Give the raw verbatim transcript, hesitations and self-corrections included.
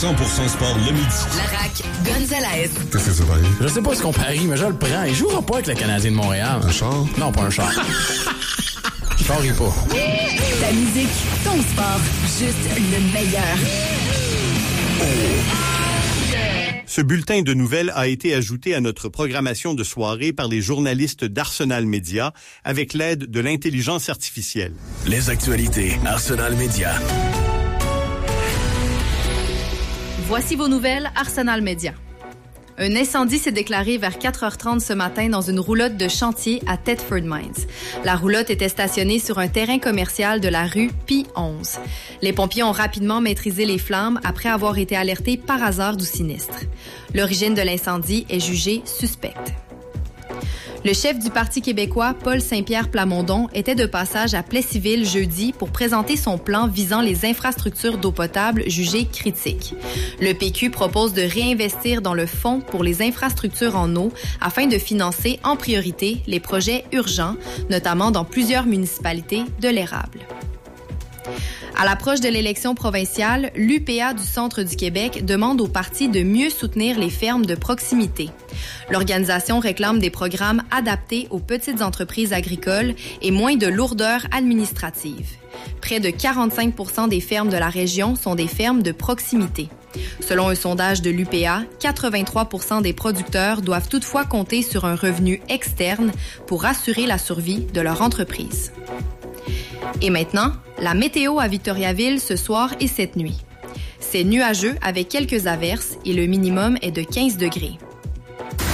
cent pour cent sport le midi. La R A C Gonzalez. Qu'est-ce que ça parie? Je sais pas ce qu'on parie, mais je le prends. Il jouera pas avec le Canadien de Montréal. Un char? Non, pas un char. Je parie pas. Ta musique, ton sport, juste le meilleur. Ce bulletin de nouvelles a été ajouté à notre programmation de soirée par les journalistes d'Arsenal Média avec l'aide de l'intelligence artificielle. Les actualités Arsenal Média. Voici vos nouvelles Arsenal Média. Un incendie s'est déclaré vers quatre heures trente ce matin dans une roulotte de chantier à Thetford Mines. La roulotte était stationnée sur un terrain commercial de la rue Pi onze. Les pompiers ont rapidement maîtrisé les flammes après avoir été alertés par hasard du sinistre. L'origine de l'incendie est jugée suspecte. Le chef du Parti québécois, Paul Saint-Pierre Plamondon, était de passage à Plessisville jeudi pour présenter son plan visant les infrastructures d'eau potable jugées critiques. Le P Q propose de réinvestir dans le fonds pour les infrastructures en eau afin de financer en priorité les projets urgents, notamment dans plusieurs municipalités de l'érable. À l'approche de l'élection provinciale, l'U P A du Centre du Québec demande au parti de mieux soutenir les fermes de proximité. L'organisation réclame des programmes adaptés aux petites entreprises agricoles et moins de lourdeur administrative. Près de quarante-cinq pour cent des fermes de la région sont des fermes de proximité. Selon un sondage de l'U P A, quatre-vingt-trois pour cent des producteurs doivent toutefois compter sur un revenu externe pour assurer la survie de leur entreprise. Et maintenant, la météo à Victoriaville ce soir et cette nuit. C'est nuageux avec quelques averses et le minimum est de quinze degrés.